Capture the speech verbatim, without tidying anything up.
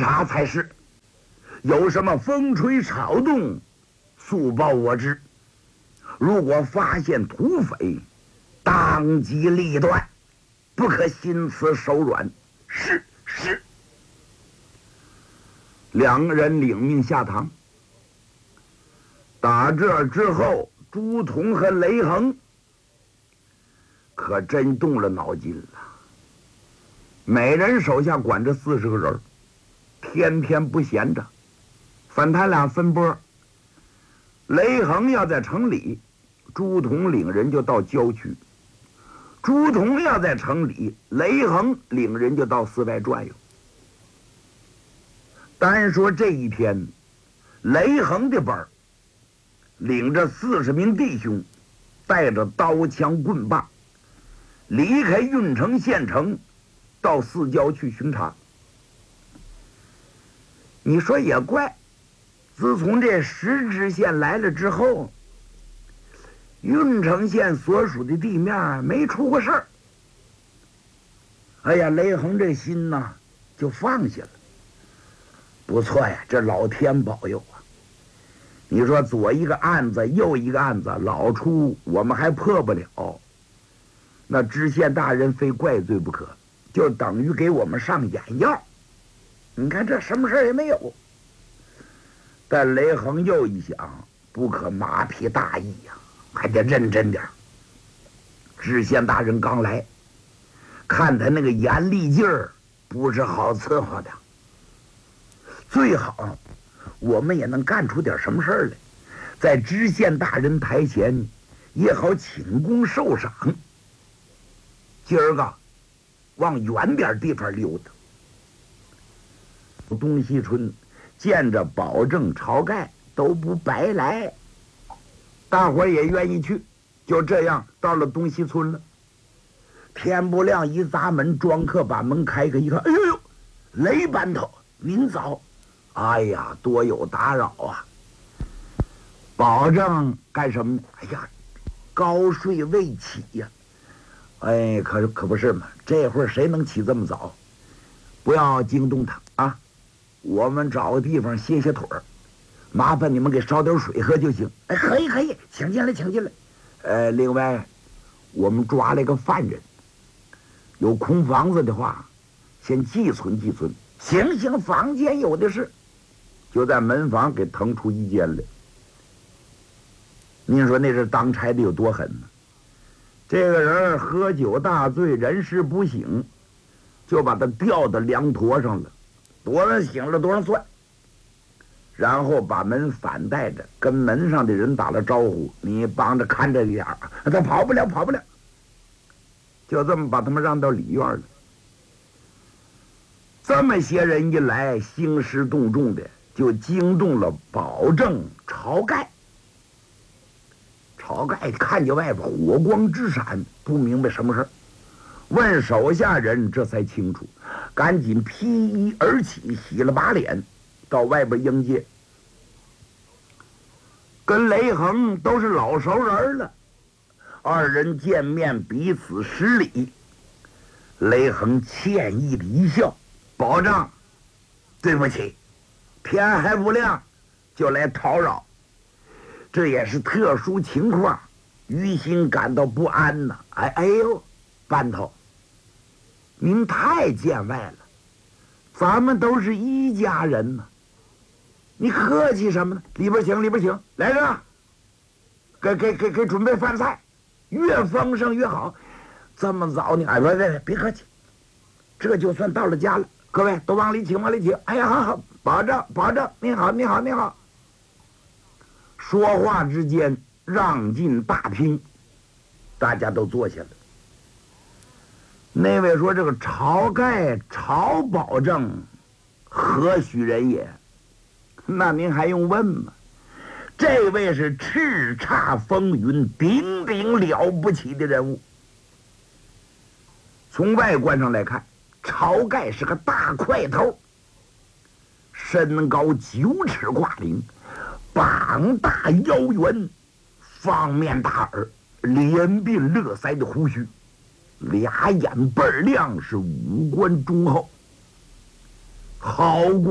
查才是。有什么风吹草动，速报我知。如果发现土匪，当机立断，不可心慈手软。是是。两个人领命下堂。打这之后，朱仝和雷横可真动了脑筋了。每人手下管着四十个人，天天不闲着，分他俩分拨。雷横要在城里，朱仝领人就到郊区；朱仝要在城里，雷横领人就到寺外转悠。单说这一天，雷横的班儿领着四十名弟兄，带着刀枪棍棒，离开郓城县城，到四郊去巡查。你说也怪，自从这石知县来了之后，郓城县所属的地面没出过事儿。哎呀，雷横这心呐就放下了。不错呀，这老天保佑啊！你说左一个案子，右一个案子，老出我们还破不了，那知县大人非怪罪不可，就等于给我们上眼药。你看这什么事也没有。但雷横又一想，不可马屁大意呀、啊，还得认真点。知县大人刚来，看他那个严厉劲儿，不是好伺候的。最好我们也能干出点什么事儿来，在知县大人台前也好请功受赏。今儿个往远点地方溜达。东西村见着保证、晁盖都不白来，大伙儿也愿意去。就这样到了东西村了。天不亮一砸门，庄客把门开开一看，哎呦呦，雷班头您早。哎呀，多有打扰啊！保证干什么呢？哎呀，高睡未起呀、啊！哎，可可不是嘛，这会儿谁能起这么早？不要惊动他啊！我们找个地方歇歇腿儿，麻烦你们给烧点水喝就行。哎，可以可以，请进来，请进来。呃，另外，我们抓了一个犯人，有空房子的话，先寄存寄存。行行，房间有的是。就在门房给腾出一间来。您说那是当差的有多狠呢？这个人喝酒大醉，人事不省，就把他吊到梁坨上了，多少醒了多少算。然后把门反带着，跟门上的人打了招呼：“你帮着看着一点，他跑不了，跑不了。”就这么把他们让到里院了。这么些人一来，兴师动众的。就惊动了保证、晁盖。晁盖看见外边火光直闪，不明白什么事儿，问手下人，这才清楚，赶紧披衣而起，洗了把脸，到外边迎接。跟雷横都是老熟人了，二人见面彼此施礼。雷横歉意的一笑：“保证，对不起。天还不亮就来叨扰，这也是特殊情况，于心感到不安呐。哎哎呦，班头，您太见外了，咱们都是一家人呢，你客气什么呢？里边请，里边请，来人啊，给给给给准备饭菜，越丰盛越好。这么早你哎别别别客气，这就算到了家了。各位都往里请，往里请。哎呀，好好。保证，保证，你好，你好，你好。说话之间，让进大厅，大家都坐下了。那位说：“这个晁盖、晁保正，何许人也？”那您还用问吗？这位是叱咤风云、鼎鼎了不起的人物。从外观上来看，晁盖是个大块头。身高九尺挂零，膀大腰圆，方面大耳，脸鬓络腮的胡须，俩眼倍儿亮，是五官忠厚，好过